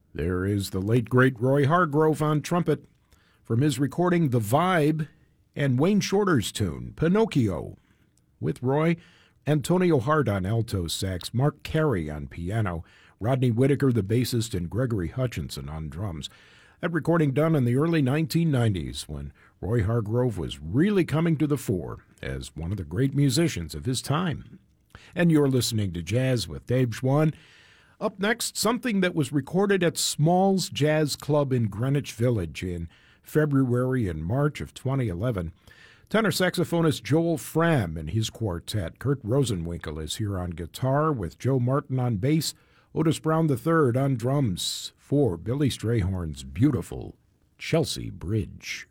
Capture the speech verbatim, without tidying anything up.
There is the late, great Roy Hargrove on trumpet from his recording The Vibe, and Wayne Shorter's tune, Pinocchio. With Roy, Antonio Hart on alto sax, Mark Carey on piano, Rodney Whitaker, the bassist, and Gregory Hutchinson on drums. That recording done in the early nineteen nineties when Roy Hargrove was really coming to the fore as one of the great musicians of his time. And you're listening to Jazz with Dave Schwann. Up next, something that was recorded at Small's Jazz Club in Greenwich Village in February and March of twenty eleven. Tenor saxophonist Joel Frahm and his quartet. Kurt Rosenwinkel is here on guitar with Joe Martin on bass, Otis Brown the third on drums for Billy Strayhorn's beautiful Chelsea Bridge.